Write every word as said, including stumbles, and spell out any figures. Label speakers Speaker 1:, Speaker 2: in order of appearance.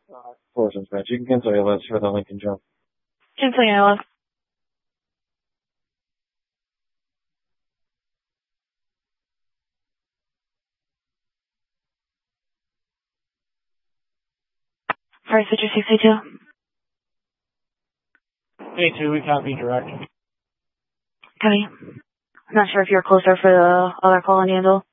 Speaker 1: Fortune's match. You can cancel your list for the Lincoln jump.
Speaker 2: Canceling your list. First, Citrus sixty-two.
Speaker 3: eighty-two, we copy direct.
Speaker 2: Copy. I'm not sure if you're closer for the other call on the handle.